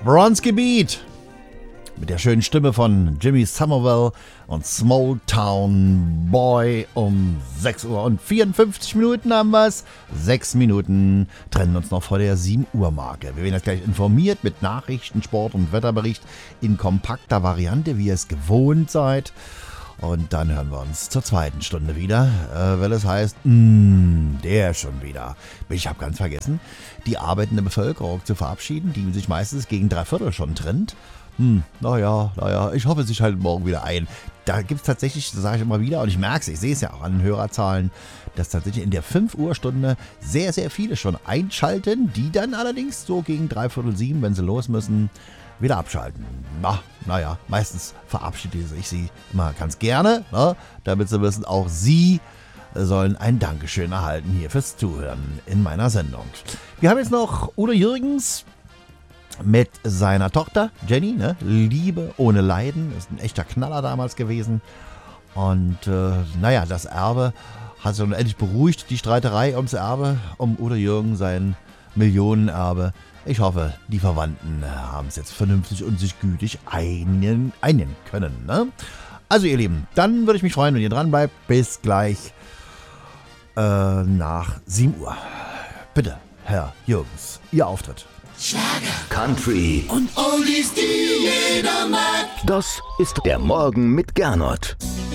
Bronski Beat mit der schönen Stimme von Jimmy Somerville und Small Town Boy um 6 Uhr und 54 Minuten haben wir es. 6 Minuten trennen uns noch vor der 7 Uhr Marke. Wir werden jetzt gleich informiert mit Nachrichten, Sport und Wetterbericht in kompakter Variante, wie ihr es gewohnt seid. Und dann hören wir uns zur zweiten Stunde wieder, weil es heißt, der schon wieder. Ich habe ganz vergessen, die arbeitende Bevölkerung zu verabschieden, die sich meistens gegen 3/4 schon trennt. Naja, ich hoffe, sie schalten morgen wieder ein. Da gibt es tatsächlich, das sage ich immer wieder, und ich merke es, ich sehe es ja auch an den Hörerzahlen, dass tatsächlich in der 5 Uhr Stunde sehr, sehr viele schon einschalten, die dann allerdings so gegen 6:45, wenn sie los müssen, wieder abschalten. Naja, meistens verabschiede ich sie immer ganz gerne, ne, damit sie wissen, auch sie sollen ein Dankeschön erhalten hier fürs Zuhören in meiner Sendung. Wir haben jetzt noch Udo Jürgens mit seiner Tochter Jenny, ne? Liebe ohne Leiden, ist ein echter Knaller damals gewesen. Und das Erbe hat sich nun endlich beruhigt, die Streiterei ums Erbe, um Udo Jürgens sein Millionenerbe. Ich hoffe, die Verwandten haben es jetzt vernünftig und sich gütig einigen können. Ne? Also ihr Lieben, dann würde ich mich freuen, wenn ihr dran bleibt. Bis gleich nach 7 Uhr. Bitte, Herr Jürgens, Ihr Auftritt. Schlager, Country und Oldies, die jeder mag. Das ist der Morgen mit Gernot.